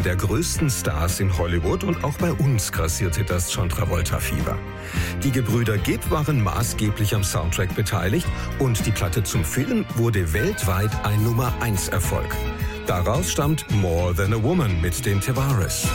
der größten Stars in Hollywood und auch bei uns grassierte das John Travolta-Fieber. Die Gebrüder Gibb waren maßgeblich am Soundtrack beteiligt und die Platte zum Film wurde weltweit ein Nummer-1-Erfolg. Daraus stammt More Than a Woman mit den Tavares.